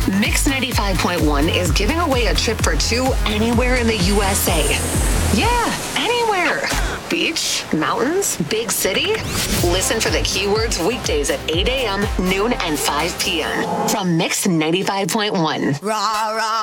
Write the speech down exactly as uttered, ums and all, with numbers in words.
Mix ninety-five point one is giving away a trip for two anywhere in the U S A. Yeah, anywhere. Beach, mountains, big city. Listen for the keywords weekdays at eight a.m., noon, and five p.m. from Mix ninety-five point one. Rah, rah.